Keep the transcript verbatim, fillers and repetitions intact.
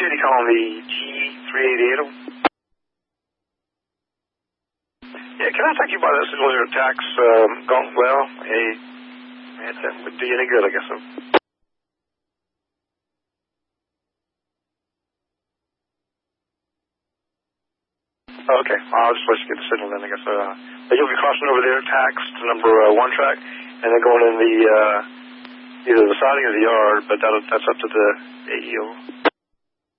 City calling the G three eighty-eight. Yeah, can I thank you by this signal your attacks um, gone well? Hey, it would do you any good, I guess so. Okay, I'll just let you get the signal then, I guess. Uh, you'll be crossing over there, tax to number uh, one track, and then going in the uh, either the siding or the yard, but that, that's up to the A E O.